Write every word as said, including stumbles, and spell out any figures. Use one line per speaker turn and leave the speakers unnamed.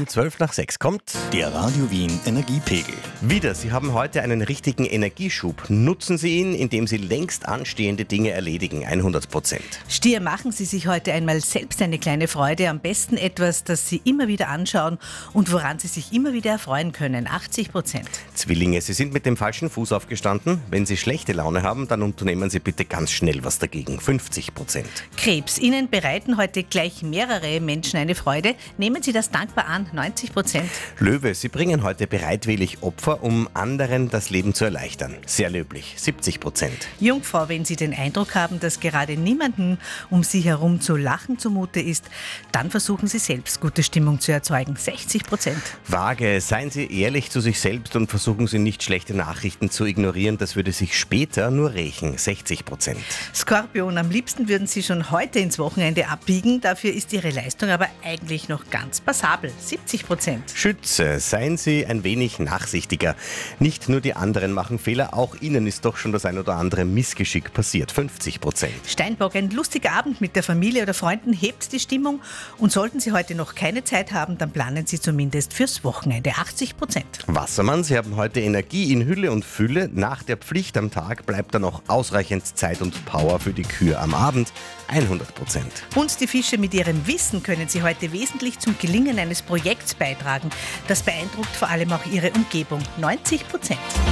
zwölf nach sechs kommt.
Der Radio Wien Energiepegel.
Wieder, Sie haben heute einen richtigen Energieschub. Nutzen Sie ihn, indem Sie längst anstehende Dinge erledigen. hundert Prozent.
Stier, machen Sie sich heute einmal selbst eine kleine Freude. Am besten etwas, das Sie immer wieder anschauen und woran Sie sich immer wieder erfreuen können. achtzig Prozent.
Zwillinge, Sie sind mit dem falschen Fuß aufgestanden. Wenn Sie schlechte Laune haben, dann unternehmen Sie bitte ganz schnell was dagegen. fünfzig Prozent.
Krebs, Ihnen bereiten heute gleich mehrere Menschen eine Freude. Nehmen Sie das dankbar an. neunzig Prozent.
Löwe, Sie bringen heute bereitwillig Opfer, um anderen das Leben zu erleichtern. Sehr löblich. siebzig Prozent.
Jungfrau, wenn Sie den Eindruck haben, dass gerade niemandem um Sie herum zu lachen zumute ist, dann versuchen Sie selbst gute Stimmung zu erzeugen. sechzig Prozent.
Waage, seien Sie ehrlich zu sich selbst und versuchen Sie nicht schlechte Nachrichten zu ignorieren. Das würde sich später nur rächen. sechzig Prozent.
Skorpion, am liebsten würden Sie schon heute ins Wochenende abbiegen. Dafür ist Ihre Leistung aber eigentlich noch ganz passabel. siebzig Prozent.
Schütze, seien Sie ein wenig nachsichtiger. Nicht nur die anderen machen Fehler, auch Ihnen ist doch schon das ein oder andere Missgeschick passiert. fünfzig Prozent.
Steinbock, ein lustiger Abend mit der Familie oder Freunden hebt die Stimmung. Und sollten Sie heute noch keine Zeit haben, dann planen Sie zumindest fürs Wochenende. achtzig Prozent.
Wassermann, Sie haben heute Energie in Hülle und Fülle. Nach der Pflicht am Tag bleibt dann noch ausreichend Zeit und Power für die Kür am Abend. hundert Prozent.
Und die Fische, mit ihrem Wissen können Sie heute wesentlich zum Gelingen eines Projekts beitragen. Das beeindruckt vor allem auch Ihre Umgebung. neunzig Prozent.